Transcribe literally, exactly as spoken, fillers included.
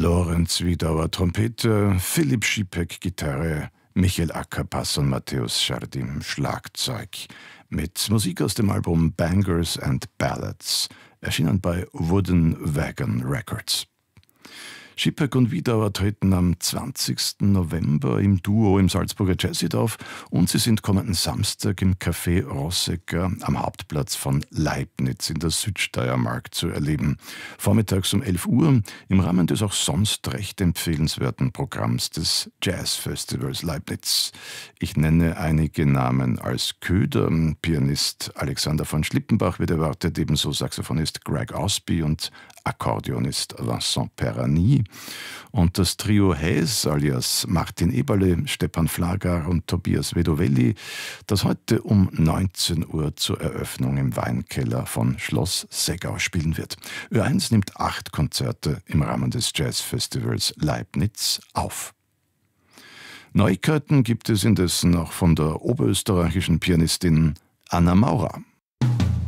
Lorenz Wiedauer Trompete, Philipp Schipek Gitarre, Michael Acker Bass und Matthäus Schardim Schlagzeug. Mit Musik aus dem Album Bangers and Ballads, erschienen bei Wooden Wagon Records. Schipek und Wiedauer treten am zwanzigsten November im Duo im Salzburger Jazzit auf und sie sind kommenden Samstag im Café Rossecker am Hauptplatz von Leibnitz in der Südsteiermark zu erleben. Vormittags um elf Uhr im Rahmen des auch sonst recht empfehlenswerten Programms des Jazzfestivals Leibnitz. Ich nenne einige Namen als Köder. Pianist Alexander von Schlippenbach wird erwartet, ebenso Saxophonist Greg Osby und Akkordeonist Vincent Perrani. Und das Trio Häs alias Martin Eberle, Stefan Flagar und Tobias Vedovelli, das heute um neunzehn Uhr zur Eröffnung im Weinkeller von Schloss Seggau spielen wird. Ö eins nimmt acht Konzerte im Rahmen des Jazzfestivals Leibnitz auf. Neuigkeiten gibt es indessen auch von der oberösterreichischen Pianistin Anna Maurer.